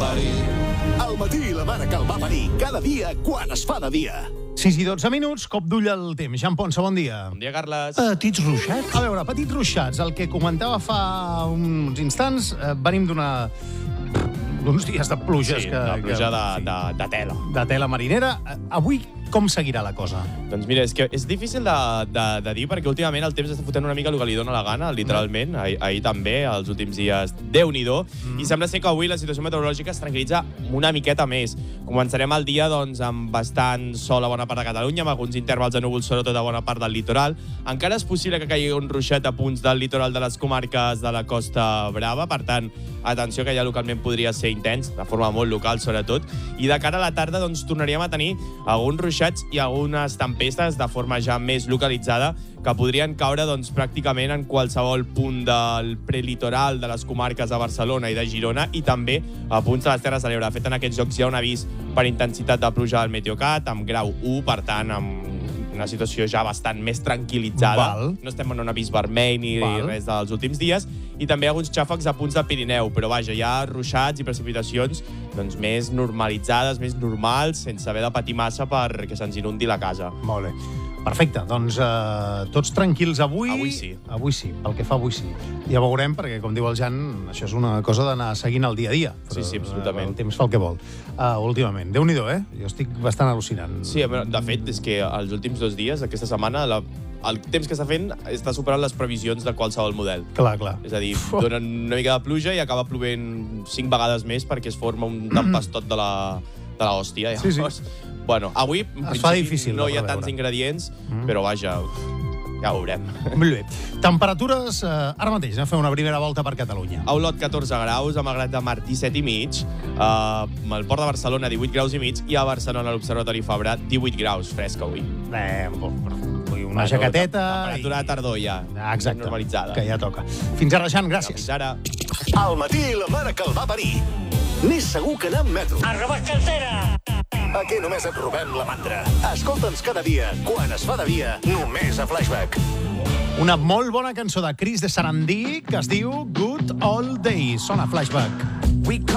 parir. Al matí la mare que el va parir, cada dia quan es fa de dia. 6 i 12 minuts, cop d'ull al temps. Jean Ponsa, bon dia. Bon dia, Carles. Petits ruixats? A veure, petits ruixats. El que comentava fa uns instants, venim d'uns dies de pluges. Sí, de pluja de tela. De tela marinera. Avui, com seguirà la cosa? Doncs mira, és que és difícil de dir perquè últimament el temps està fotent una mica el que li dona la gana, literalment. Ahir també, els últims dies, Déu-n'hi-do. I sembla ser que avui la situació meteorològica es tranquil·litza una miqueta més. Començarem el dia doncs, amb bastant sol a bona part de Catalunya, amb alguns intervals de núvols sobretot a bona part del litoral. Encara és possible que caigui un ruixet a punts del litoral de les comarques de la Costa Brava, per tant, atenció que ja localment podria ser intens, de forma molt local sobretot, i de cara a la tarda doncs, tornaríem a tenir alguns ruixats i algunes tempestes de forma ja més localitzada que podrien caure doncs, pràcticament en qualsevol punt del prelitoral de les comarques de Barcelona i de Girona i també a punts de les Terres de l'Ebre. De fet, en aquests llocs hi ha un avís per intensitat de pluja del Meteocat, amb grau 1, per tant, amb una situació ja bastant més tranquil·litzada. No estem en un avís vermell ni res dels últims dies. I també alguns xàfecs a punts del Pirineu, però vaja, hi ha ruixats i precipitacions doncs, més normalitzades, més normals, sense haver de patir massa perquè se'ns inundi la casa. Molt bé. Perfecte, doncs tots tranquils avui. Avui sí. Avui sí, pel que fa avui sí. Ja veurem, perquè, com diu el Jan, això és una cosa d'anar seguint el dia a dia. Però, sí, absolutament. El temps fa el que vol. Últimament. Déu-n'hi-do, Jo estic bastant al·lucinant. Sí, de fet, és que els últims 2 dies, aquesta setmana, el temps que està fent està superant les previsions de qualsevol model. Clar. És a dir, donen una mica de pluja i acaba plovent 5 vegades més perquè es forma un tempestot de l'hòstia. Sí. Bueno, avui, en principi, no hi ha tants ingredients, però vaja, ja ho veurem. Molt bé. Temperatures, ara mateix, anem a fer una primera volta per Catalunya. A Olot, 14 graus, a Malgrat de Mar, 17,5, al Port de Barcelona, 18 graus i mig, i a Barcelona, a l'Observatori Fabra, 18 graus, fresc avui. Una jaqueteta... Temperatura de tardor ja, normalitzada. Que ja toca. Fins ara, Jean, gràcies. Fins ara. Al matí la mare que el va parir. N'és segur que anar amb metro. A robar cartera! Aquí només et robem la mandra. Escolta'ns cada dia, quan es fa de dia, només a Flashback. Una molt bona cançó de Chris de Sarandí que es diu Good Old Days. Sona Flashback.